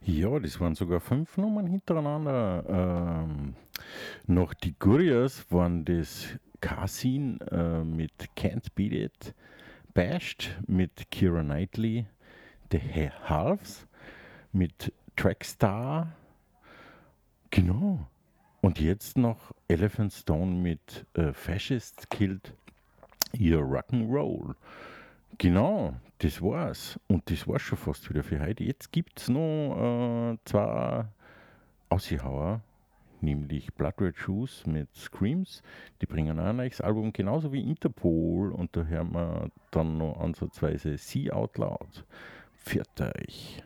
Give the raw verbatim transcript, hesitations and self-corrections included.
Ja, das waren sogar fünf Nummern hintereinander. Ähm, noch die Gurias waren das Casin äh, mit Can't Beat It, Bashed mit Keira Knightley, The Halves mit Trackstar, genau. Und jetzt noch Elephant Stone mit äh, Fascist Killed Your Rock'n'Roll. Genau, das war's. Und das war's schon fast wieder für heute. Jetzt gibt's noch äh, zwei Aussiehauer, nämlich Blood Red Shoes mit Screams. Die bringen auch ein neues Album, genauso wie Interpol. Und da hören wir dann noch ansatzweise See Out Loud. Pfiat euch.